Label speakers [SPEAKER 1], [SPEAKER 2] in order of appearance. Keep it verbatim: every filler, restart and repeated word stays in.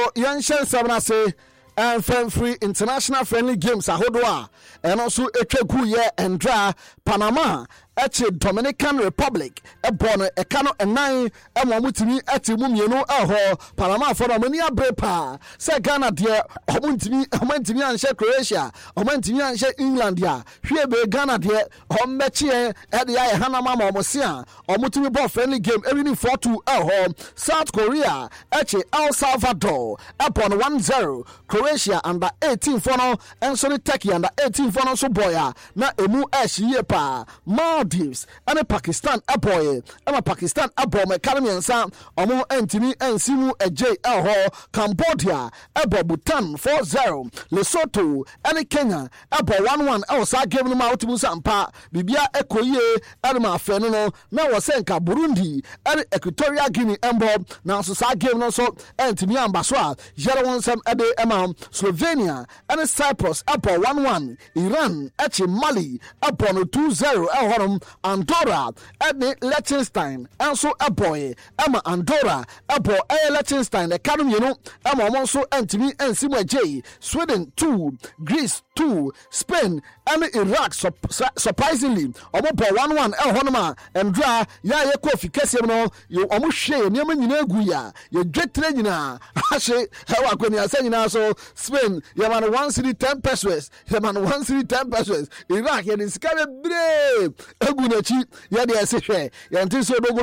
[SPEAKER 1] Yanshan Sabnase and Free International Friendly Games Ahodwa and also Etwekuye and Dra Panama Eche Dominican Republic Ebon Ekano and nine and Mamutini Eti Mumieno Aho Panama for Romania Brepa Se Ghana dear Omuntini Omentini and She Croatia Omentini and She England ya Hwebe Ghana dear Omechi Edi Hana Mama Mosia Omutini Ball Friendly Game every four two Aho South Korea Eche El Salvador upon one zero Croatia under eighteen for no and Sony Turkey under eighteen for no so boya na emu Ash Yepa Maldives and Pakistan aboy and Pakistan abo me Caribbean san omo entimi ensimu eje elho Cambodia abo Bhutan four zero Lesotho and Kenya abo one one el sa game no ma otimu sampa bibia ekoye and ma fe no no na wo senka Burundi and Equatorial Guinea embo na so sa game no so entimi ambaso a zero one sem ade ema Slovenia and Cyprus abo one one Iran echi Mali abo no two zero elho Andorra and Liechtenstein and so a boy Emma Andorra abo a Liechtenstein the Canum you know Emma also entimi and Simo J Sweden two Greece two Spain and Iraq so, surprisingly omo one one el honoma and dra ya ye kofi kese no you omo hwe niam nyina guya ye dwetre nyina ahye hewa kwani asa nyina so Spain ye man one city ten pesos ye man one city ten pesos Iraq ye diskare bre egu na chi ye de ese hwe ye ntin so